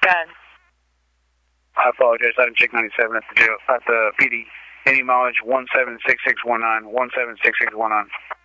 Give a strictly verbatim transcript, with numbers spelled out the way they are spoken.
ten. I apologize. Item check ninety-seven at the jail, at the P D. Any mileage one seven six six one nine, one seven six six one nine.